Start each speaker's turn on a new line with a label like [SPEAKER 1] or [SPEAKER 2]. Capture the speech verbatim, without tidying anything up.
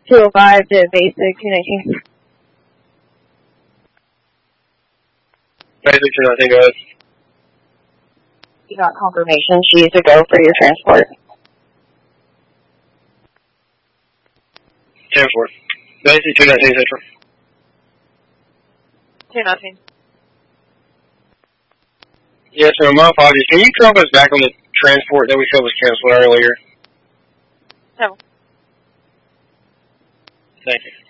[SPEAKER 1] two oh five to basic two nineteen.
[SPEAKER 2] Basic two nineteen, go ahead.
[SPEAKER 1] You got confirmation she's a go for your transport.
[SPEAKER 2] ten four. Basic two nineteen, Central.
[SPEAKER 1] two nineteen.
[SPEAKER 2] Yes, ma'am, my apologies. Can you drop us back on the transport that we said was canceled earlier?
[SPEAKER 1] No.
[SPEAKER 2] Thank you.